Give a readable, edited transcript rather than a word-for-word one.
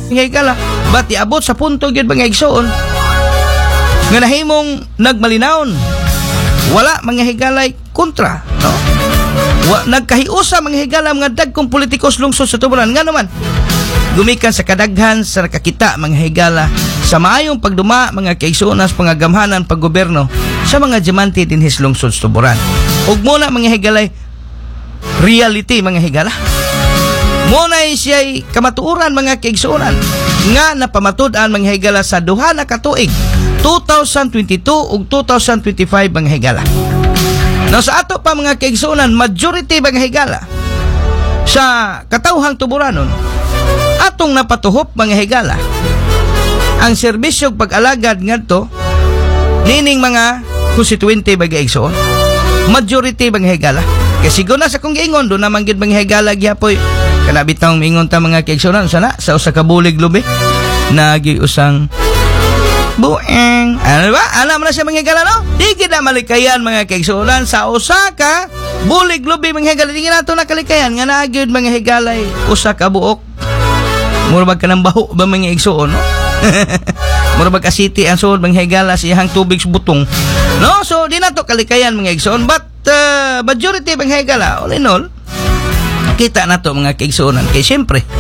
higala, but iabot sa punto gyud mga igsoon nga nahimong nagmalinaon wala mga higalay kontra, no? Nagkahiusa mga higala mga dagkong politikos lungsod sa tuburan nga naman gumikan sa kadaghan sa nakakita mga higala sa maayong pagduma mga kaigsuonas pangagamhanan paggoberno sa mga diamante dinhis lungsod sa tuburan. Ug muna mga higalay reality mga higala. Muna siya'y kamatuuran mga kaigsuonan nga napamatud-an mga higala sa duha na katuig 2022 ug 2025 mga higala. Now sa ato pa mga kaigsuonan majority mga higala sa katawhang tuburanon atong napatuhop mga higala ang serbisyong pag-alagad ngadto nining mga konstituente mga igsoon majority mga higala kasi siguro na sa kong giingon doon naman gid mga higala gyapoy kanabitang mingon ta mga kaigsuonan sana sa usa ka bulig lubi nagiusang bueng. Ano ba? Alam na siya mga higala, no? Di kita malikayan mga kaigsuonan sa usa ka bulig lubi mga higala. Di nato na kalikayan nga naagid mga higala usa ka buok. Murabag ka ng baho ba mga igsuon, no? Murabag ka city ang suod mga higala sa iyang tubig butong. No? So di nato kalikayan mga igsuon, but majority mga higala all in all kita nato mga kaigsuonan kay syempre